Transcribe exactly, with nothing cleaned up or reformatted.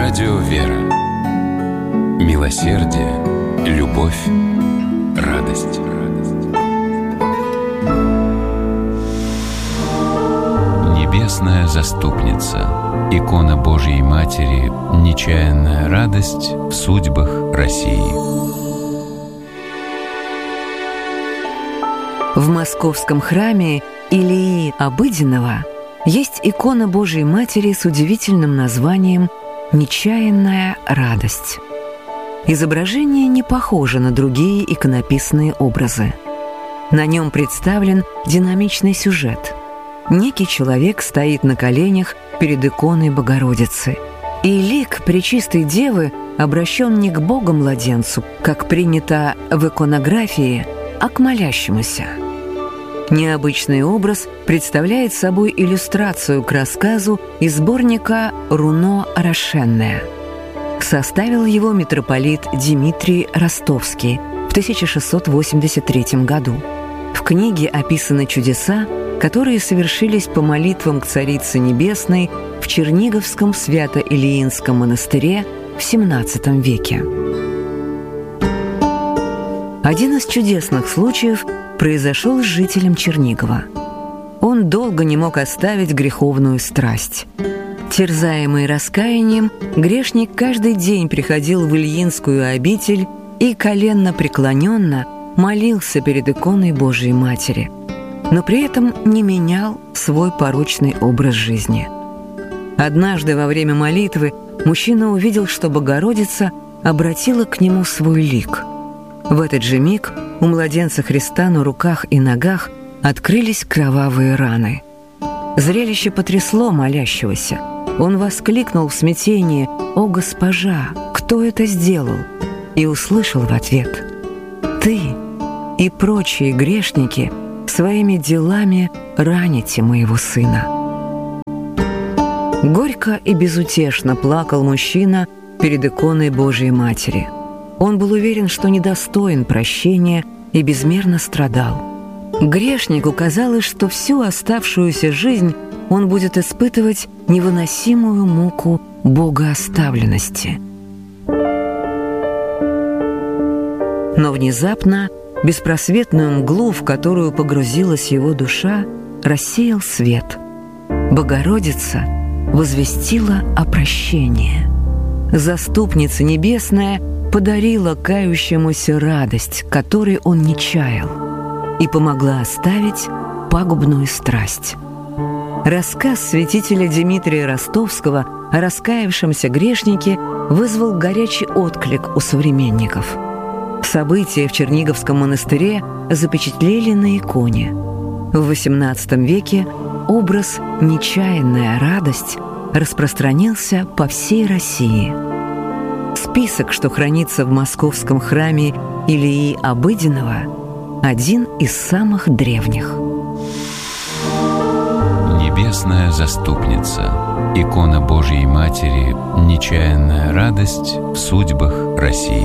Радио «Вера». Милосердие, любовь, радость. Небесная заступница, икона Божьей Матери, нечаянная радость в судьбах России. В московском храме Илии Обыденного есть икона Божьей Матери с удивительным названием «Нечаянная радость». Изображение не похоже на другие иконописные образы. На нем представлен динамичный сюжет. Некий человек стоит на коленях перед иконой Богородицы, и лик Пречистой Девы обращен не к Богу-младенцу, как принято в иконографии, а к молящемуся. Необычный образ представляет собой иллюстрацию к рассказу из сборника «Руно Рошенное». Составил его митрополит Дмитрий Ростовский в тысяча шестьсот восемьдесят третьем году. В книге описаны чудеса, которые совершились по молитвам к Царице Небесной в Черниговском Свято-Илиинском монастыре в семнадцатом веке. Один из чудесных случаев произошел с жителем Чернигова. Он долго не мог оставить греховную страсть. Терзаемый раскаянием, грешник каждый день приходил в Ильинскую обитель и коленно-преклоненно молился перед иконой Божией Матери, но при этом не менял свой порочный образ жизни. Однажды во время молитвы мужчина увидел, что Богородица обратила к нему свой лик. В этот же миг у младенца Христа на руках и ногах открылись кровавые раны. Зрелище потрясло молящегося. Он воскликнул в смятении: «О, Госпожа, кто это сделал?» И услышал в ответ: «Ты и прочие грешники своими делами раните моего сына». Горько и безутешно плакал мужчина перед иконой Божией Матери. Он был уверен, что недостоин прощения, и безмерно страдал. Грешнику казалось, что всю оставшуюся жизнь он будет испытывать невыносимую муку богооставленности. Но внезапно беспросветную мглу, в которую погрузилась его душа, рассеял свет. Богородица возвестила о прощении. Заступница Небесная подарила кающемуся радость, которой он не чаял, и помогла оставить пагубную страсть. Рассказ святителя Дмитрия Ростовского о раскаявшемся грешнике вызвал горячий отклик у современников. События в Черниговском монастыре запечатлели на иконе. В восемнадцатом веке образ «Нечаянная радость» распространился по всей России. Список, что хранится в московском храме Илии Обыденного, один из самых древних. Небесная заступница, икона Божьей Матери, нечаянная радость в судьбах России.